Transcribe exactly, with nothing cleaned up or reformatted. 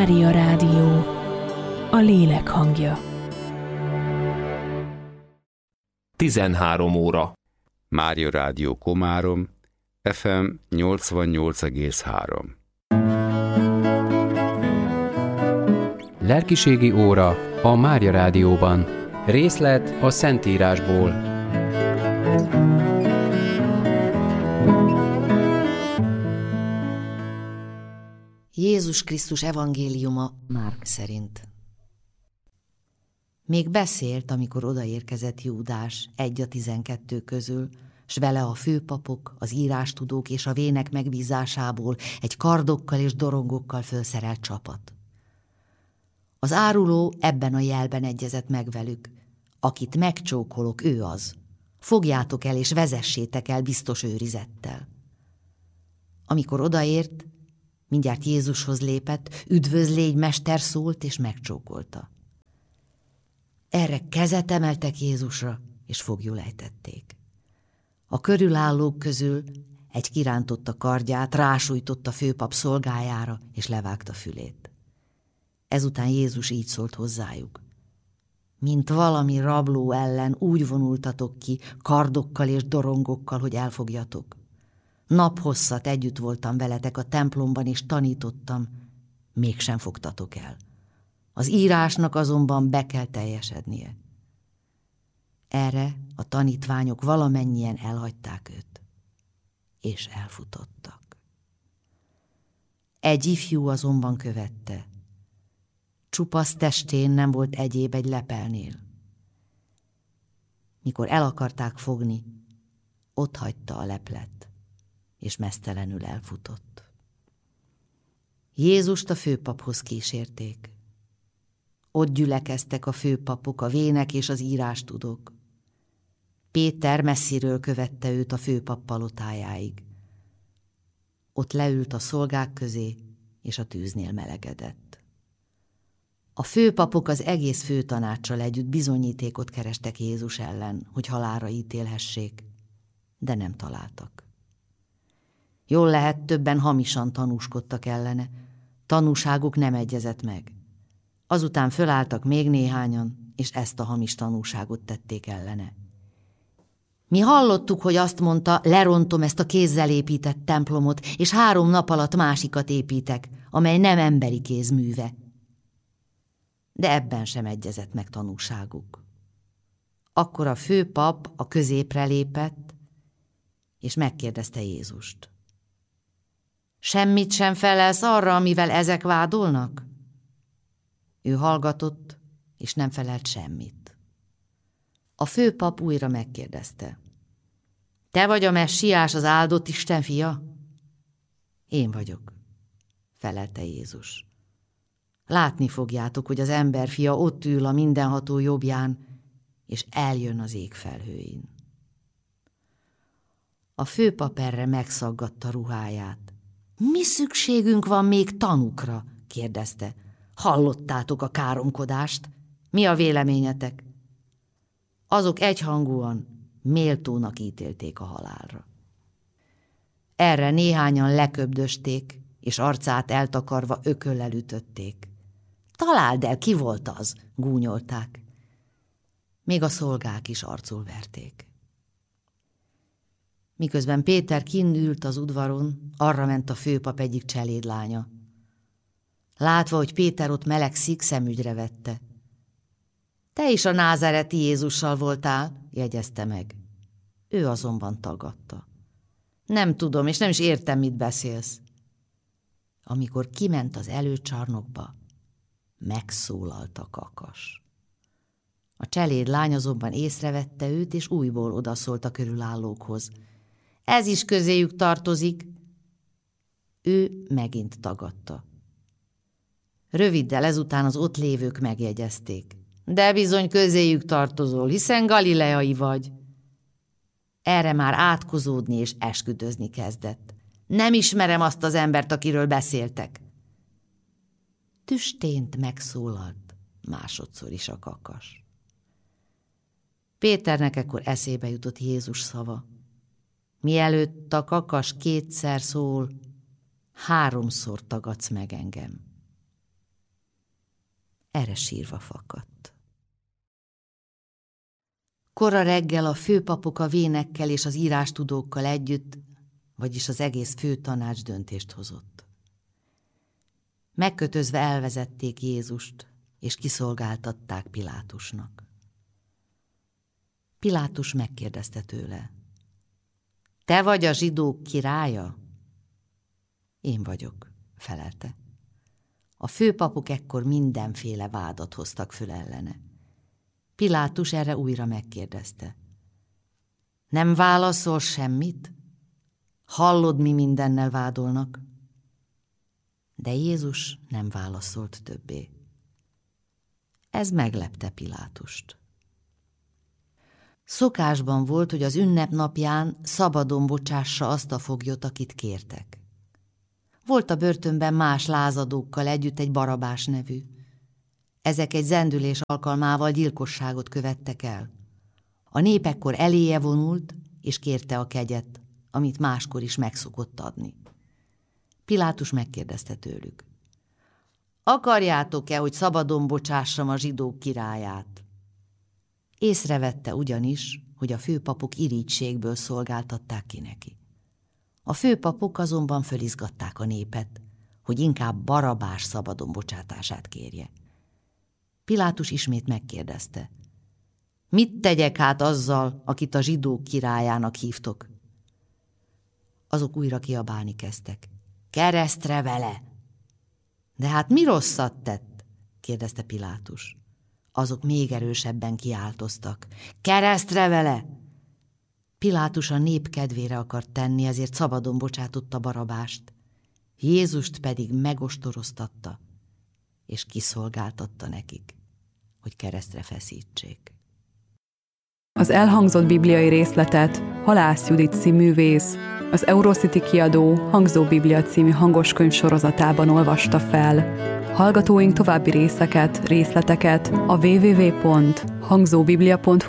Mária Rádió, a lélek hangja. tizenhárom óra. Mária Rádió Komárom, ef em nyolcvannyolc egész három. Lelkiségi óra a Mária Rádióban. Részlet a Szentírásból. Jézus Krisztus evangéliuma Márk szerint. Még beszélt, amikor odaérkezett Júdás, egy a tizenkettő közül, s vele a főpapok, az írástudók és a vének megbízásából egy kardokkal és dorongokkal fölszerelt csapat. Az áruló ebben a jelben egyezett meg velük: akit megcsókolok, ő az. Fogjátok el és vezessétek el biztos őrizettel. Amikor odaért, mindjárt Jézushoz lépett, üdvözlégy, mester, szólt és megcsókolta. Erre kezet emeltek Jézusra, és foglyul ejtették. A körülállók közül egy kirántotta kardját, rásújtott a főpap szolgájára, és levágta fülét. Ezután Jézus így szólt hozzájuk: mint valami rabló ellen úgy vonultatok ki, kardokkal és dorongokkal, hogy elfogjatok. Naphosszat együtt voltam veletek a templomban, és tanítottam, mégsem fogtatok el. Az írásnak azonban be kell teljesednie. Erre a tanítványok valamennyien elhagyták őt, és elfutottak. Egy ifjú azonban követte. Csupasz testén nem volt egyéb egy lepelnél. Mikor el akarták fogni, ott hagyta a leplet, és meztelenül elfutott. Jézust a főpaphoz kísérték. Ott gyülekeztek a főpapok, a vének és az írástudók. Péter messziről követte őt a főpap palotájáig. Ott leült a szolgák közé, és a tűznél melegedett. A főpapok az egész főtanáccsal együtt bizonyítékot kerestek Jézus ellen, hogy halálra ítélhessék, de nem találtak. Jól lehet, többen hamisan tanúskodtak ellene, tanúságuk nem egyezett meg. Azután fölálltak még néhányan, és ezt a hamis tanúságot tették ellene. Mi hallottuk, hogy azt mondta, lerontom ezt a kézzel épített templomot, és három nap alatt másikat építek, amely nem emberi kéz műve. De ebben sem egyezett meg tanúságuk. Akkor a főpap a középre lépett, és megkérdezte Jézust: semmit sem felelsz arra, amivel ezek vádolnak? Ő hallgatott, és nem felelt semmit. A főpap újra megkérdezte: te vagy a messiás, az áldott Isten fia? Én vagyok, felelte Jézus. Látni fogjátok, hogy az emberfia ott ül a mindenható jobbján, és eljön az ég felhőin. A főpap erre megszaggatta ruháját. Mi szükségünk van még tanúkra? Kérdezte. Hallottátok a káromkodást? Mi a véleményetek? Azok egyhangúan méltónak ítélték a halálra. Erre néhányan leköbdösték, és arcát eltakarva ököllel ütötték. Találd el, ki volt az? Gúnyolták. Még a szolgák is arcul verték. Miközben Péter kinn ült az udvaron, arra ment a főpap egyik cselédlánya. Látva, hogy Péter ott melegszik, szemügyre vette. Te is a názáreti Jézussal voltál, jegyezte meg. Ő azonban tagadta. Nem tudom, és nem is értem, mit beszélsz. Amikor kiment az előcsarnokba, megszólalt a kakas. A cselédlány azonban észrevette őt, és újból odaszólt a körülállókhoz. Ez is közéjük tartozik. Ő megint tagadta. Röviddel ezután az ott lévők megjegyezték. De bizony közéjük tartozol, hiszen galileai vagy. Erre már átkozódni és esküdözni kezdett. Nem ismerem azt az embert, akiről beszéltek. Tüstént megszólalt másodszor is a kakas. Péternek ekkor eszébe jutott Jézus szava. Mielőtt a kakas kétszer szól, háromszor tagadsz meg engem. erre sírva fakadt. Kora reggel a főpapok a vénekkel és az írástudókkal együtt, vagyis az egész főtanács döntést hozott. Megkötözve elvezették Jézust, és kiszolgáltatták Pilátusnak. Pilátus megkérdezte tőle: te vagy a zsidók királya? Én vagyok, felelte. A főpapok ekkor mindenféle vádat hoztak föl ellene. Pilátus erre újra megkérdezte: nem válaszol semmit? Hallod, mi mindennel vádolnak? De Jézus nem válaszolt többé. Ez meglepte Pilátust. Szokásban volt, hogy az ünnep napján szabadon bocsássa azt a foglyot, akit kértek. Volt a börtönben más lázadókkal együtt egy Barabás nevű. Ezek egy zendülés alkalmával gyilkosságot követtek el. A nép ekkor eléje vonult, és kérte a kegyet, amit máskor is megszokott adni. Pilátus megkérdezte tőlük: akarjátok-e, hogy szabadon bocsássam a zsidók királyát? Észrevette ugyanis, hogy a főpapok irítségből szolgáltatták ki neki. A főpapok azonban fölizgatták a népet, hogy inkább Barabás szabadon bocsátását kérje. Pilátus ismét megkérdezte: mit tegyek hát azzal, akit a zsidók királyának hívtok? Azok újra kiabálni kezdtek: keresztre vele! De hát mi rosszat tett? kérdezte Pilátus. Azok még erősebben kiáltoztak: keresztre vele! Pilátus a nép kedvére akart tenni, ezért szabadon bocsátotta Barabást. Jézust pedig megostoroztatta, és kiszolgáltatta nekik, hogy keresztre feszítsék. Az elhangzott bibliai részletet Halász Judit színművész az Eurocity kiadó Hangzó Biblia című hangoskönyv sorozatában olvasta fel. Hallgatóink további részeket, részleteket a double-u double-u double-u pont hangzóbiblia pont hu